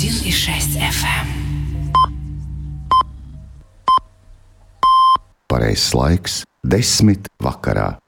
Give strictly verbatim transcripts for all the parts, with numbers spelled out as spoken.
один и шесть эф эм. Pareizais laiks - desmit vakarā.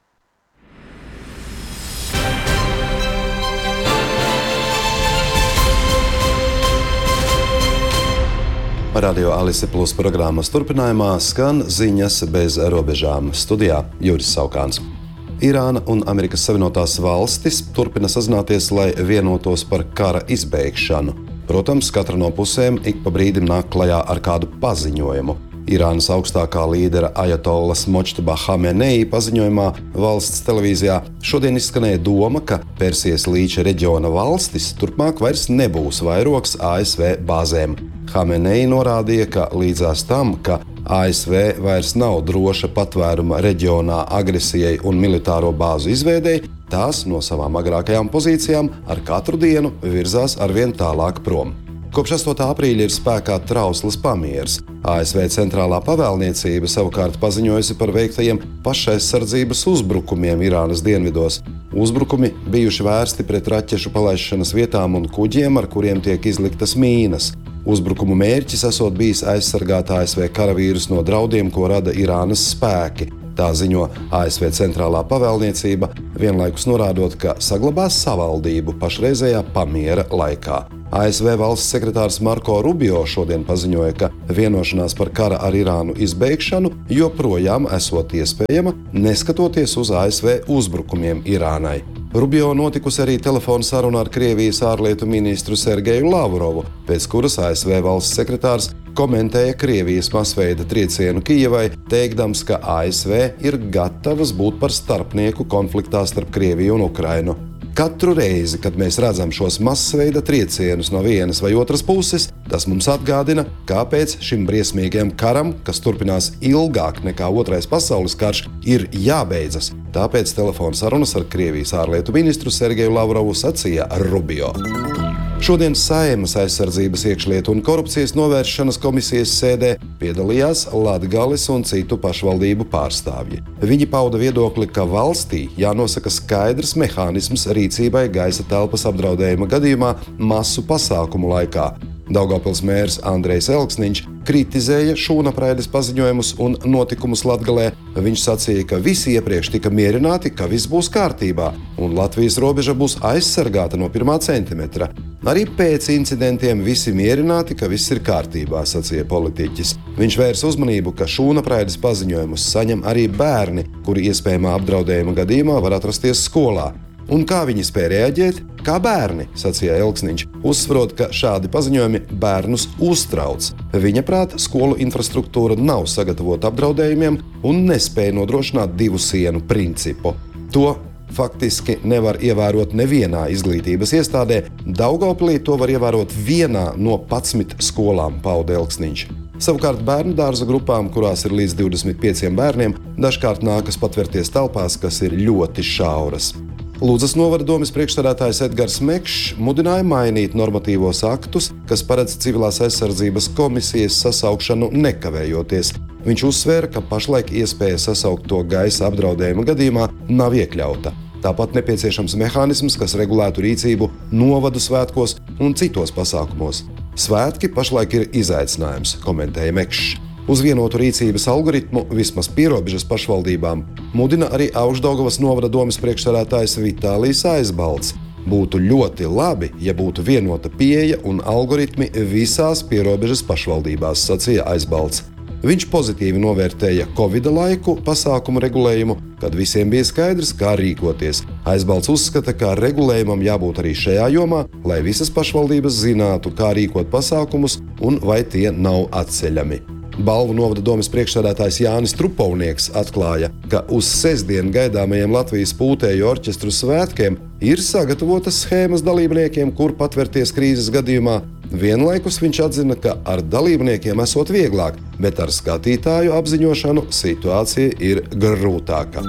Radio Alise Plus programmas turpinājumā skan ziņas bez robežām. Studijā Juris Saukāns. Irāna un Amerikas Savienotās valstis turpina sazināties, lai vienotos par kara izbeigšanu. Protams, katra no pusēm ik pa brīdim nāk klajā ar kādu paziņojumu. Irānas augstākā līdera Ajatolas Močtaba Hamenei paziņojumā valsts televīzijā šodien izskanēja doma, ka Persijas līča reģiona valstis turpmāk vairs nebūs vairogs A S V bāzēm. Hamenei norādīja, ka līdzās tam, ka A S V vairs nav droša patvēruma reģionā agresijai un militāro bāzu izveidei, tās no savām agrākajām pozīcijām ar katru dienu virzās arvien tālāk prom. Kopš astotā aprīļa ir spēkā trausls pamieris. A S V centrālā pavēlniecība savukārt paziņojusi par veiktajiem pašaizsardzības uzbrukumiem Irānas dienvidos. Uzbrukumi bijuši vērsti pret raķešu palaišanas vietām un kuģiem, ar kuriem tiek izliktas mīnas. Uzbrukumu mērķis esot bijis aizsargāt A S V karavīrus no draudiem, ko rada Irānas spēki. Tā ziņo A S V centrālā pavēlniecība, vienlaikus norādot, ka saglabās savaldību pašreizējā pamiera laikā. A S V valsts sekretārs Marko Rubio šodien paziņoja, ka vienošanās par kara ar Irānu izbeigšanu joprojām esot iespējama, neskatoties uz A S V uzbrukumiem Irānai. Rubio notikusi arī telefona saruna ar Krievijas ārlietu ministru Sergeju Lavrovu, pēc kuras A S V valsts sekretārs komentēja Krievijas masveida triecienu Kijevai, teikdams, ka A S V ir gatavas būt par starpnieku konfliktā starp Krieviju un Ukrainu. Katru reizi, kad mēs redzam šos masveida triecienus no vienas vai otras puses, tas mums atgādina, kāpēc šim briesmīgajam karam, kas turpinās ilgāk nekā Otrais pasaules karš, ir jābeidzas. Tāpēc telefona sarunas ar Krievijas ārlietu ministru Sergeju Lavrovu sacīja Rubio. Šodien Saeimas aizsardzības, iekšlietu un korupcijas novēršanas komisijas sēdē piedalījās Latgales un citu pašvaldību pārstāvji. Viņi pauda viedokli, ka valstī jānosaka skaidrs mehānisms rīcībai gaisa telpas apdraudējuma gadījumā masu pasākumu laikā. Daugavpils mērs Andrejs Elksniņš kritizēja šūnapraides paziņojumus un notikumus Latgalē. Viņš sacīja, ka visi iepriekš tika mierināti, ka viss būs kārtībā un Latvijas robeža būs aizsargāta no pirmā centimetra. Arī pēc incidentiem visi mierināti, ka viss ir kārtībā, sacīja politiķis. Viņš vērs uzmanību, ka šūnapraides paziņojumus saņem arī bērni, kuri iespējamā apdraudējuma gadījumā var atrasties skolā. Un kā viņi spēja reaģēt? Kā bērni, sacīja Elksniņš, uzsverot, ka šādi paziņojumi bērnus uztrauc. Viņa prāt, skolu infrastruktūra nav sagatavota apdraudējumiem un nespēja nodrošināt divu sienu principu. To faktiski nevar ievērot nevienā izglītības iestādē. Daugavpilī to var ievērot vienā no padsmit skolām, pauda Elksniņš. Savukārt bērnu dārza grupām, kurās ir līdz divdesmit pieciem bērniem, dažkārt nākas patvērties telpās, kas ir ļoti šauras. Lūdzas novada domes priekšsēdētājs Edgars Mekšs mudināja mainīt normatīvos aktus, kas paredz civilās aizsardzības komisijas sasaukšanu nekavējoties. Viņš uzsvēra, ka pašlaik iespēja sasaukt to gaisa apdraudējuma gadījumā nav iekļauta. Tāpat nepieciešams mehānisms, kas regulētu rīcību novadu svētkos un citos pasākumos. Svētki pašlaik ir izaicinājums, komentēja Mekšs. Uz vienotu rīcības algoritmu vismaz pierobežas pašvaldībām mudina arī Augšdaugavas novada domes priekšsēdētājs Vitālijs Aizbalts. Būtu ļoti labi, ja būtu vienota pieeja un algoritmi visās pierobežas pašvaldībās, sacīja Aizbalts. Viņš pozitīvi novērtēja Covida laiku pasākumu regulējumu, kad visiem bija skaidrs, kā rīkoties. Aizbalts uzskata, ka regulējumam jābūt arī šajā jomā, lai visas pašvaldības zinātu, kā rīkot pasākumus un vai tie nav atceļami. Balvu novada domes priekšsēdētājs Jānis Trupovnieks atklāja, ka uz sestdienu gaidāmajiem Latvijas pūtēju orķestru svētkiem ir sagatavotas schēmas dalībniekiem, kur patverties krīzes gadījumā. Vienlaikus viņš atzina, ka ar dalībniekiem esot vieglāk, bet ar skatītāju apziņošanu situācija ir grūtāka.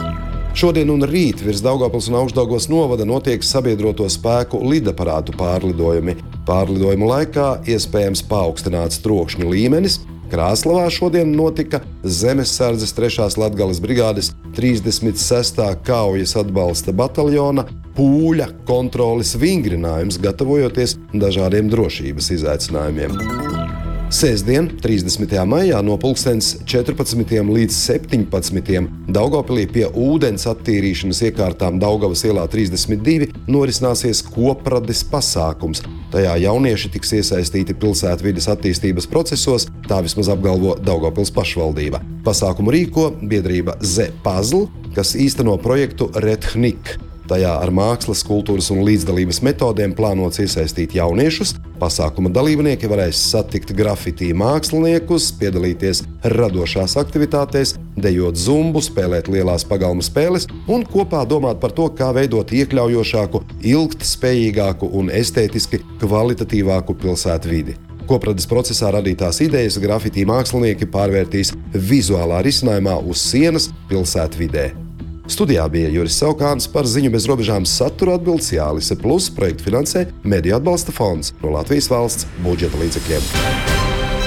Šodien un rīt virs Daugavpils un Augšdaugavas novada notiek sabiedroto spēku lidaparātu pārlidojumi. Pārlidojumu laikā iespējams paaugstināts trokšņu līmenis. Krāslavā šodien notika Zemessardzes trešās Latgales brigādes trīsdesmit sestā kaujas atbalsta bataljona pūļa kontroles vingrinājums, gatavojoties dažādiem drošības izaicinājumiem. Sēsdien, trīsdesmitajā maijā no pulkstens četrpadsmitiem līdz septiņpadsmitiem Daugavpilī pie ūdens attīrīšanas iekārtām Daugavas ielā trīsdesmit divi norisināsies koprades pasākums. Tajā jaunieši tiks iesaistīti pilsētvides attīstības procesos, tā vismaz apgalvo Daugavpils pašvaldība. Pasākumu rīko biedrība Z-Puzzle, kas īsteno projektu Redhnik. Tajā ar mākslas, kultūras un līdzdalības metodēm plānots iesaistīt jauniešus. Pasākuma dalībnieki varēs satikt grafitī māksliniekus, piedalīties radošās aktivitātēs, dejot zumbu, spēlēt lielās pagalma spēles un kopā domāt par to, kā veidot iekļaujošāku, ilgtspējīgāku un estētiski kvalitatīvāku pilsētu vidi. Koprades procesā radītās idejas grafitī mākslinieki pārvērtīs vizuālā risinājumā uz sienas pilsētu vidē. Studijā bija Juris Saukāns, par ziņu bez robežām satura atbildes Jālise Plus, projektu finansē Mediju atbalsta fonds no Latvijas valsts budžeta līdzekļiem.